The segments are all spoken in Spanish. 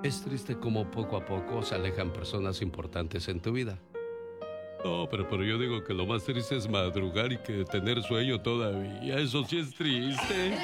Es triste como poco a poco se alejan personas importantes en tu vida. No, pero yo digo que lo más triste es madrugar y que tener sueño todavía. Eso sí es triste.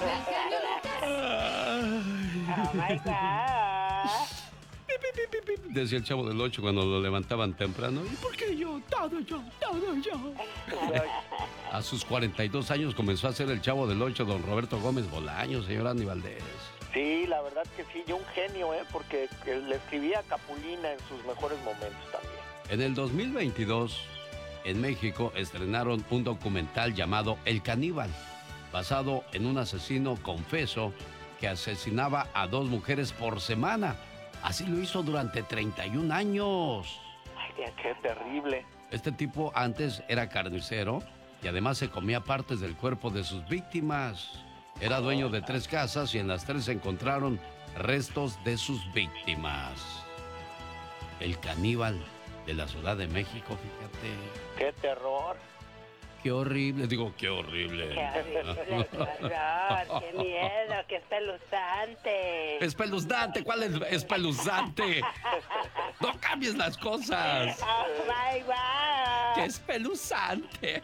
Oh my God. Decía el Chavo del Ocho cuando lo levantaban temprano. ¿Y por qué yo? Todo yo, todo yo. A sus 42 años comenzó a ser el Chavo del Ocho, don Roberto Gómez Bolaños, señor Andy Valdés. Sí, la verdad que sí, yo un genio, porque le escribía a Capulina en sus mejores momentos también. En el 2022, en México, estrenaron un documental llamado El Caníbal, basado en un asesino confeso que asesinaba a 2 mujeres por semana. Así lo hizo durante 31 años. Ay, qué terrible. Este tipo antes era carnicero y además se comía partes del cuerpo de sus víctimas. Era dueño de 3 casas y en las 3 se encontraron restos de sus víctimas. El caníbal de la Ciudad de México, fíjate. ¡Qué terror! Qué horrible, digo, qué horrible. Qué horrible, qué horror, qué miedo, qué espeluznante. Espeluznante, ¿cuál es espeluznante? No cambies las cosas. Oh my God. ¡Qué espeluznante!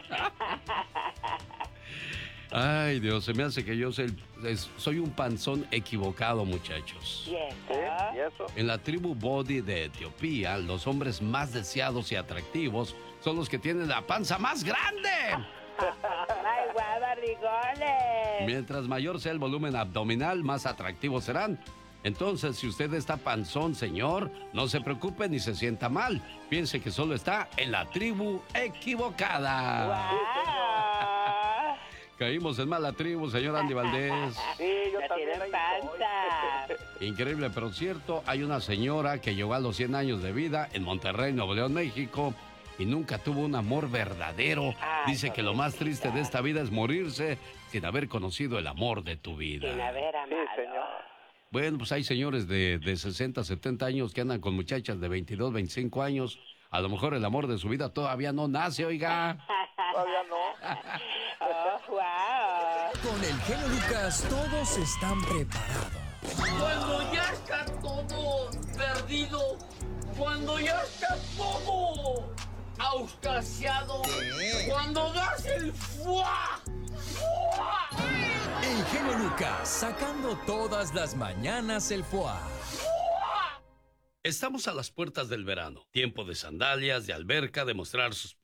Ay, Dios, se me hace que yo soy un panzón equivocado, muchachos. ¿Y eso? ¿Sí? ¿Y eso? En la tribu Bodi de Etiopía, los hombres más deseados y atractivos son los que tienen la panza más grande. ¡Ay, guau, barrigones! Mientras mayor sea el volumen abdominal, más atractivos serán. Entonces, si usted está panzón, señor, no se preocupe ni se sienta mal. Piense que solo está en la tribu equivocada. ¡Guau! Caímos en mala tribu, señor Andy Valdés. Sí, yo Ya también tienen ahí panza. estoy. Increíble, pero cierto, hay una señora que llegó a los 100 años de vida en Monterrey, Nuevo León, México, y nunca tuvo un amor verdadero. Ay, Dice que lo más triste de esta vida es morirse sin haber conocido el amor de tu vida. Sin haber amado. Sí, señor. Bueno, pues hay señores de 60, 70 años que andan con muchachas de 22, 25 años. A lo mejor el amor de su vida todavía no nace, oiga. Todavía no. Oh, wow. Con el genio Lucas todos están preparados. Cuando ya está todo perdido, cuando ya está todo auscasiado, cuando das el ¡fua! ¡Fua! El genio Lucas sacando todas las mañanas el foie. Estamos a las puertas del verano. Tiempo de sandalias, de alberca, de mostrar sus